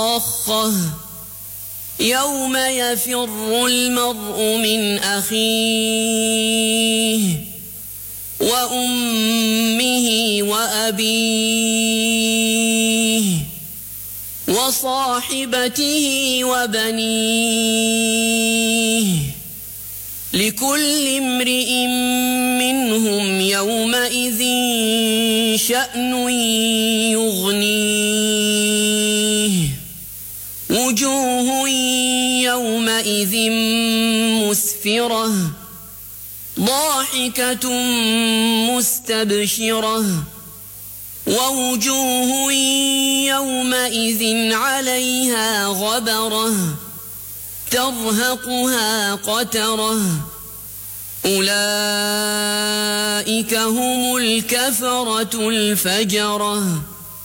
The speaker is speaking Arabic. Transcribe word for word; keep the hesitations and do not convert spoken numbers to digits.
الصاخة يوم يفر المرء من أخيه وأمه وأبيه وصاحبته وبنيه لكل امرئ منهم يومئذ شأن يغنيه وجوه يومئذ مسفرة ضاحكة مستبشرة ووجوه يومئذ عليها غبرة ترهقها قترة أولئك هم الكفرة الفجرة.